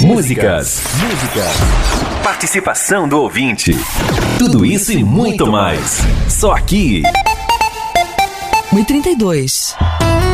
músicas, participação do ouvinte. Tudo isso e muito mais. Só aqui. 1h32.